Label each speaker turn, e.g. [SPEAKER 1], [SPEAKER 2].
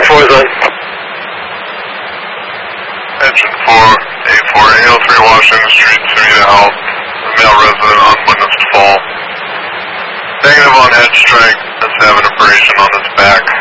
[SPEAKER 1] 4 is on.
[SPEAKER 2] Engine 4, 803 Washington Street, City to help. A male resident on witnessed fall. Negative on head strike. Let's have an abrasion on his back.